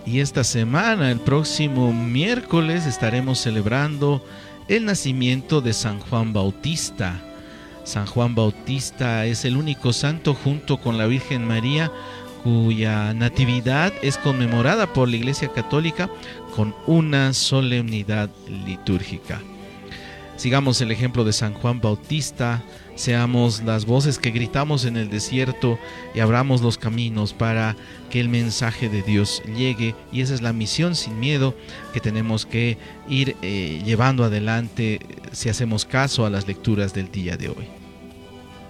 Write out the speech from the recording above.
Y esta semana, el próximo miércoles, estaremos celebrando el nacimiento de San Juan Bautista. San Juan Bautista es el único santo junto con la Virgen María cuya natividad es conmemorada por la Iglesia Católica con una solemnidad litúrgica. Sigamos el ejemplo de San Juan Bautista, seamos las voces que gritamos en el desierto y abramos los caminos para que el mensaje de Dios llegue, y esa es la misión sin miedo que tenemos que ir llevando adelante si hacemos caso a las lecturas del día de hoy.